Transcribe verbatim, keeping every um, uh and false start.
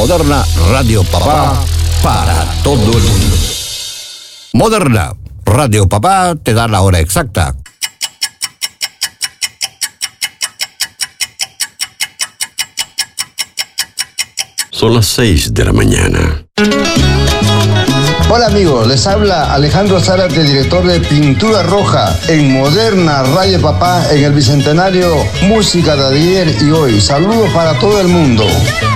Moderna Radio Papá para todo el mundo. Moderna Radio Papá te da la hora exacta. Son las seis de la mañana. Hola amigos, les habla Alejandro Zárate, director de Pintura Roja en Moderna Radio Papá en el Bicentenario Música de ayer y hoy. Saludos para todo el mundo.